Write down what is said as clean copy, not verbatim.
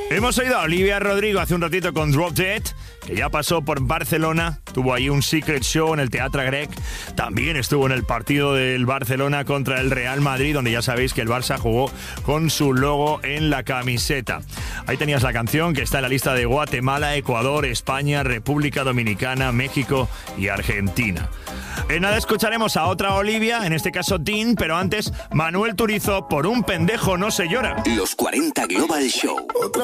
Hemos oído a Olivia Rodrigo hace un ratito con Drop Dead, que ya pasó por Barcelona, tuvo ahí un secret show en el Teatre Grec, también estuvo en el partido del Barcelona contra el Real Madrid, donde ya sabéis que el Barça jugó con su logo en la camiseta. Ahí tenías la canción que está en la lista de Guatemala, Ecuador, España, República Dominicana, México y Argentina. En nada escucharemos a otra Olivia, en este caso Dean, pero antes Manuel Turizo, Por un pendejo no se llora. Los 40 Global Show.